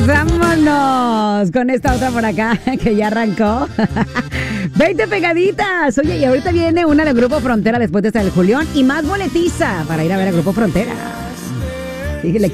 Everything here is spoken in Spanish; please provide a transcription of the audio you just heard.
vámonos con esta otra por acá que ya arrancó. 20 pegaditas. Oye, y ahorita viene una del Grupo Frontera después de esta del Julián y más boletiza para ir a ver al Grupo Frontera. Sí,